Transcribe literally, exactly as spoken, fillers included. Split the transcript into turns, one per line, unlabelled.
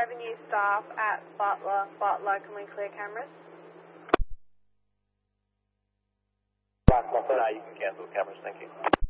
Avenue staff at Butler. Butler, can we clear cameras?
Black Muffin, you can cancel cameras, thank you.